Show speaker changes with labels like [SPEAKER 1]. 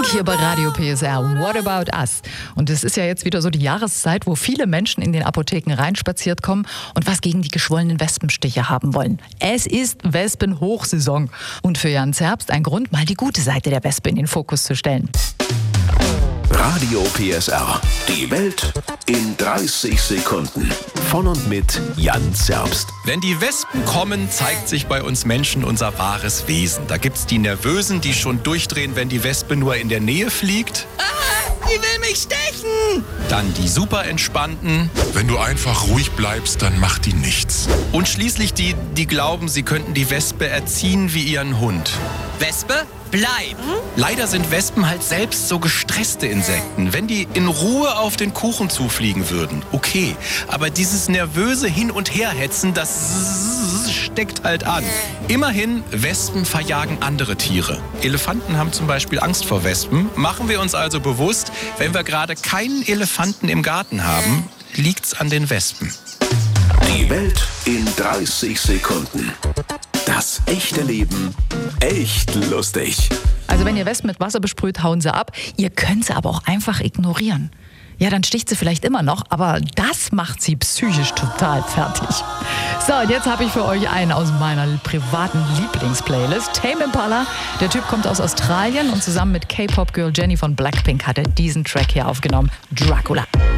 [SPEAKER 1] hier bei Radio PSR. What about us? Und es ist ja jetzt wieder so die Jahreszeit, wo viele Menschen in den Apotheken reinspaziert kommen und was gegen die geschwollenen Wespenstiche haben wollen. Es ist Wespenhochsaison. Und für Jan Zerbst ein Grund, mal die gute Seite der Wespe in den Fokus zu stellen.
[SPEAKER 2] Radio PSR. Die Welt in 30 Sekunden. Von und mit Jan Zerbst.
[SPEAKER 3] Wenn die Wespen kommen, zeigt sich bei uns Menschen unser wahres Wesen. Da gibt's die Nervösen, die schon durchdrehen, wenn die Wespe nur in der Nähe fliegt.
[SPEAKER 4] Die will mich stechen!
[SPEAKER 3] Dann die super entspannten.
[SPEAKER 5] Wenn du einfach ruhig bleibst, dann macht die nichts.
[SPEAKER 3] Und schließlich die glauben, sie könnten die Wespe erziehen wie ihren Hund.
[SPEAKER 4] Wespe, bleib!
[SPEAKER 3] Leider sind Wespen halt selbst so gestresste Insekten. Wenn die in Ruhe auf den Kuchen zufliegen würden, okay. Aber dieses nervöse Hin- und Herhetzen, das steckt halt an. Immerhin, Wespen verjagen andere Tiere. Elefanten haben zum Beispiel Angst vor Wespen. Machen wir uns also bewusst, wenn wir gerade keinen Elefanten im Garten haben, liegt's an den Wespen.
[SPEAKER 2] Die Welt in 30 Sekunden. Das echte Leben echt lustig.
[SPEAKER 1] Also wenn ihr Wespen mit Wasser besprüht, hauen sie ab. Ihr könnt sie aber auch einfach ignorieren. Ja, dann sticht sie vielleicht immer noch, aber das macht sie psychisch total fertig. So, und jetzt habe ich für euch einen aus meiner privaten Lieblingsplaylist. Tame Impala. Der Typ kommt aus Australien und zusammen mit K-Pop-Girl Jennie von Blackpink hat er diesen Track hier aufgenommen. Dracula.